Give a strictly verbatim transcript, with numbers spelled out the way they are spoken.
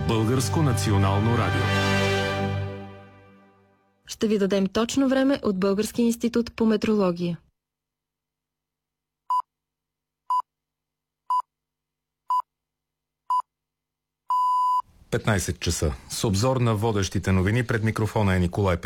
Българско национално радио. Ще ви дадем точно време от Българския институт по метрология. петнайсет часа. С обзор на водещите новини пред микрофона е Николай Петров.